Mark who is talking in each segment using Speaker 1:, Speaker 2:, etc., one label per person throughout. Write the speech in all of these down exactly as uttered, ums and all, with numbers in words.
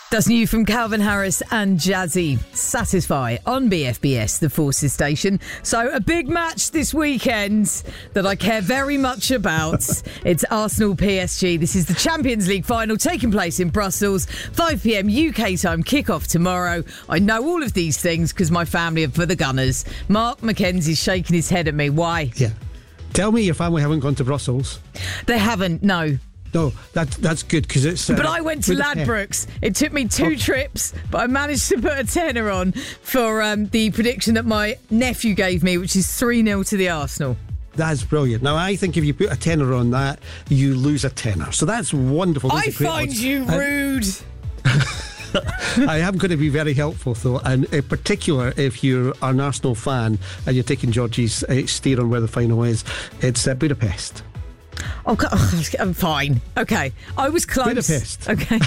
Speaker 1: That's new from Calvin Harris and Jazzy. Satisfy on B F B S, the Forces station. So a big match this weekend that I care very much about. It's Arsenal P S G. This is the Champions League final taking place in Brussels. five p.m. U K time, kick-off tomorrow. I know all of these things because my family are for the Gunners. Mark McKenzie's shaking his head at me. Why?
Speaker 2: Yeah. Tell me your family haven't gone to Brussels.
Speaker 1: They haven't, no.
Speaker 2: No, that, that's good because it's... Uh,
Speaker 1: but I went to Ladbrokes. It took me two oh. trips, but I managed to put a tenner on for um, the prediction that my nephew gave me, which is three nil to the Arsenal.
Speaker 2: That's brilliant. Now, I think if you put a tenner on that, you lose a tenner. So that's wonderful. Those
Speaker 1: I find odds. you rude.
Speaker 2: I am going to be very helpful, though, and in particular, if you're an Arsenal fan and you're taking Georgie's uh, steer on where the final is, it's uh, Budapest.
Speaker 1: Oh, I'm fine. Okay. I was close.
Speaker 2: Budapest.
Speaker 1: Okay.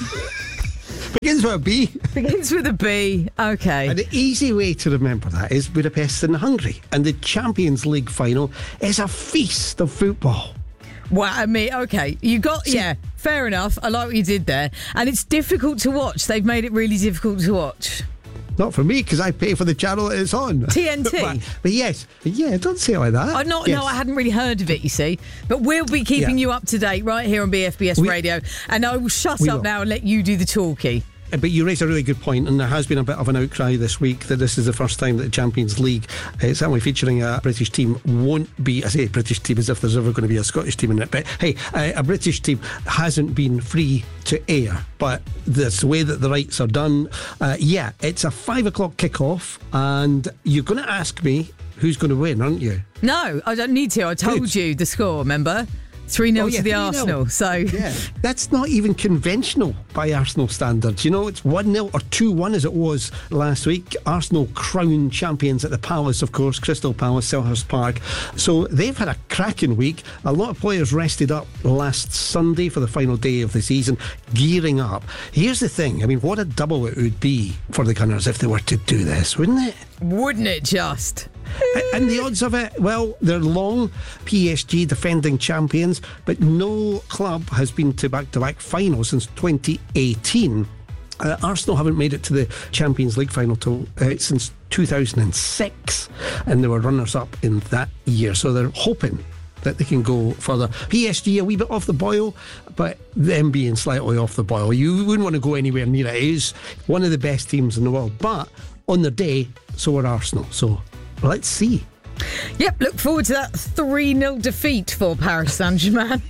Speaker 2: Begins with a B.
Speaker 1: Begins with a B. Okay.
Speaker 2: And the easy way to remember that is Budapest in Hungary. And the Champions League final is a feast of football.
Speaker 1: Wow, I mean, okay. You got, See, yeah, fair enough. I like what you did there. And it's difficult to watch. They've made it really difficult to watch.
Speaker 2: Not for me, because I pay for the channel that it's on.
Speaker 1: T N T?
Speaker 2: but, but yes, yeah, don't say it like that.
Speaker 1: Oh, not,
Speaker 2: yes.
Speaker 1: No, I hadn't really heard of it, you see. But we'll be keeping yeah. you up to date right here on B F B S we, Radio. And I will shut up will. now and let you do the talkie.
Speaker 2: But you raise a really good point, and there has been a bit of an outcry this week that this is the first time that the Champions League, uh, certainly featuring a British team, won't be, I say British team as if there's ever going to be a Scottish team in it, but hey, uh, a British team hasn't been free to air, but this way that the rights are done, uh, yeah, it's a five o'clock kickoff, and you're going to ask me who's going to win, aren't you?
Speaker 1: No, I don't need to. I told good. you the score, remember? three nil oh, yeah, to the Arsenal. So
Speaker 2: yeah, that's not even conventional by Arsenal standards. You know, it's one nil or two one as it was last week. Arsenal crowned champions at the Palace, of course, Crystal Palace, Selhurst Park. So they've had a cracking week. A lot of players rested up last Sunday for the final day of the season, gearing up. Here's the thing, I mean, what a double it would be for the Gunners if they were to do this, wouldn't it?
Speaker 1: Wouldn't it just?
Speaker 2: And the odds of it, well, they're long. P S G defending champions, but no club has been to back-to-back finals since twenty eighteen. Uh, Arsenal haven't made it to the Champions League final till, uh, since two thousand six, and they were runners-up in that year, so they're hoping that they can go further. P S G a wee bit off the boil, but them being slightly off the boil, you wouldn't want to go anywhere near it. It is one of the best teams in the world, but on their day, so are Arsenal, so let's see.
Speaker 1: Yep, look forward to that three nil defeat for Paris Saint-Germain.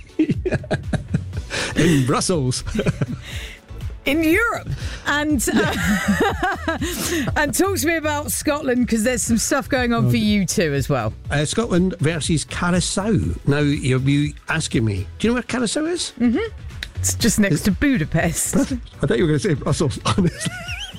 Speaker 2: In Brussels.
Speaker 1: In Europe. And uh, and talk to me about Scotland, because there's some stuff going on okay. for you too as well. Uh,
Speaker 2: Scotland versus Curaçao. Now, you'll be asking me, do you know where Curaçao is?
Speaker 1: Mm-hmm. It's just next it's, to Budapest.
Speaker 2: I thought you were going to say Brussels, honestly.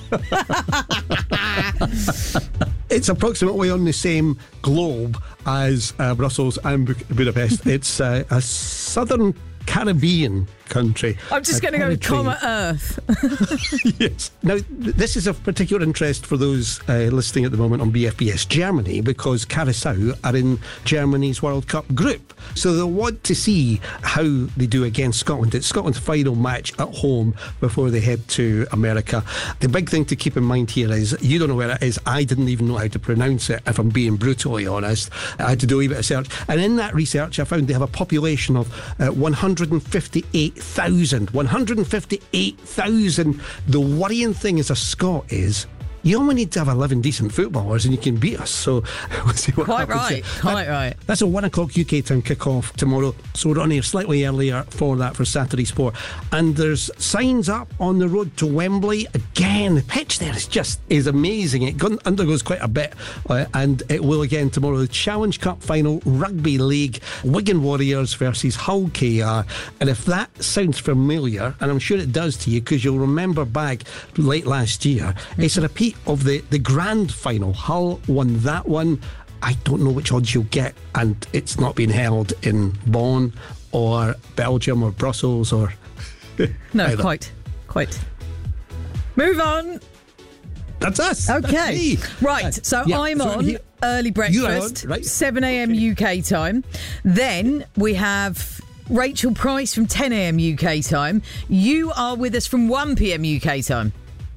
Speaker 2: It's approximately on the same globe as uh, Brussels and Bu- Budapest. It's uh, a southern Caribbean country.
Speaker 1: I'm just going to go with comma Earth.
Speaker 2: Yes. Now, th- this is of particular interest for those uh, listening at the moment on B F B S Germany, because Curaçao are in Germany's World Cup group. So they'll want to see how they do against Scotland. It's Scotland's final match at home before they head to America. The big thing to keep in mind here is, you don't know where it is. I didn't even know how to pronounce it, if I'm being brutally honest. I had to do a wee bit of search. And in that research, I found they have a population of uh, one hundred fifty-eight thousand. one hundred fifty-eight thousand. The worrying thing as a Scot is, you only need to have eleven decent footballers and you can beat us. So we'll see what
Speaker 1: Quite
Speaker 2: happens.
Speaker 1: right,
Speaker 2: That,
Speaker 1: quite right.
Speaker 2: That's a one o'clock U K time kick-off tomorrow. So we're on here slightly earlier for that, for Saturday Sport. And there's signs up on the road to Wembley. Again, the pitch there is just is amazing. It undergoes quite a bit. Uh, and it will again tomorrow. The Challenge Cup final, Rugby League, Wigan Warriors versus Hull K R. And if that sounds familiar, and I'm sure it does to you, because you'll remember back late last year, mm-hmm. it's a repeat of the, the grand final. Hull won that one. I don't know which odds you'll get, and it's not been held in Bonn or Belgium or Brussels or
Speaker 1: no,
Speaker 2: either.
Speaker 1: quite, quite. Move on.
Speaker 2: That's us.
Speaker 1: Okay,
Speaker 2: That's
Speaker 1: right. So
Speaker 2: yeah,
Speaker 1: I'm
Speaker 2: so
Speaker 1: on
Speaker 2: here,
Speaker 1: early breakfast,
Speaker 2: on, right.
Speaker 1: seven a.m.
Speaker 2: Okay.
Speaker 1: U K time. Then we have Rachel Price from ten a.m. U K time. You are with us from one p.m. U K time.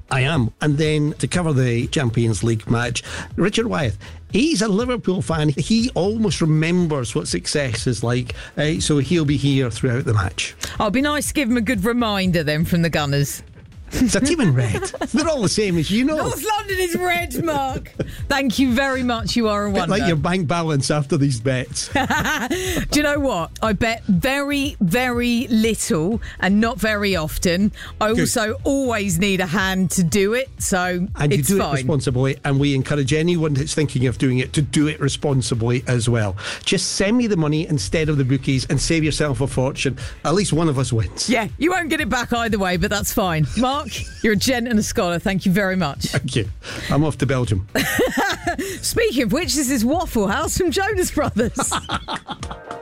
Speaker 2: I am. And then to cover the Champions League match, Richard Wyeth. He's a Liverpool fan. He almost remembers what success is like, uh, so he'll be here throughout the match.
Speaker 1: Oh, it'd be nice to give him a good reminder then from the Gunners.
Speaker 2: It's a team in red. They're all the same, as you know.
Speaker 1: North London is red, Mark. Thank you very much. You are a wonder.
Speaker 2: Like your bank balance after these bets.
Speaker 1: Do you know what? I bet very, very little and not very often. I
Speaker 2: Good.
Speaker 1: also always need a hand to do it, so
Speaker 2: and
Speaker 1: it's
Speaker 2: you do
Speaker 1: fine.
Speaker 2: it responsibly, and we encourage anyone that's thinking of doing it to do it responsibly as well. Just send me the money instead of the bookies and save yourself a fortune. At least one of us wins.
Speaker 1: Yeah, you won't get it back either way, but that's fine. Mark, you're a gent and a scholar. Thank you very much.
Speaker 2: Thank you. I'm off to Belgium.
Speaker 1: Speaking of which, this is Waffle House from Jonas Brothers.